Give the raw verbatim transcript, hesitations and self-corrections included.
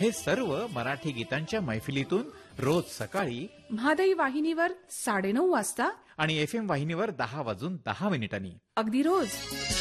हे सर्व मराठी गीतांच्या मैफिलीतून रोज सकाळी म्हादई वाहिनीवर साडेनऊ वाजता आणि एफ एम वाहिनीवर दहा वाजून दहा मिनिटांनी अगदी रोज.